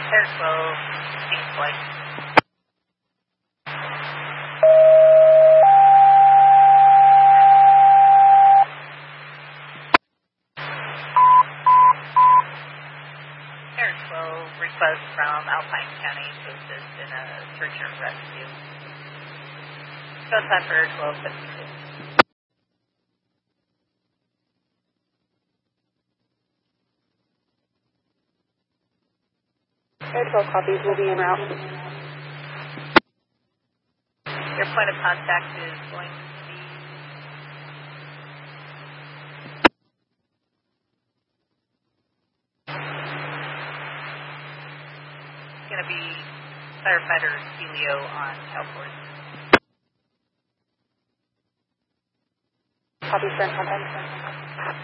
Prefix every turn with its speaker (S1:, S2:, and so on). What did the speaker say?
S1: Air 12, Kings Flight. Air 12, request from Alpine County to assist in a search and rescue. Go time for 12:52.
S2: Air 12 copies will be en route.
S1: Your point of contact is going to be firefighter Helio on Cowport.
S2: Copy, send contact.